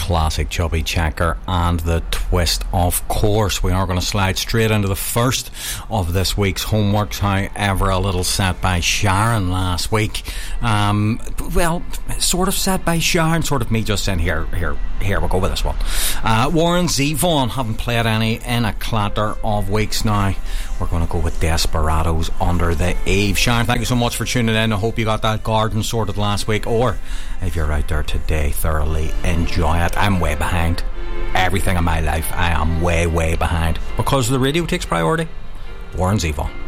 classic Chubby Checker and the twist. Of course, we are going to slide straight into the first of this week's homeworks. However, a little set by Sharon last week. Well, sort of set by Sharon, sort of me just saying, here, we'll go with this one. Warren Zevon haven't played any in a clatter of weeks now. We're going to go with Desperados Under the Eve. Sharon, thank you so much for tuning in. I hope you got that garden sorted last week, or if you're out there today, thoroughly enjoy it. I'm way behind. Everything in my life, I am way behind. Because the radio takes priority. Warren Zevon.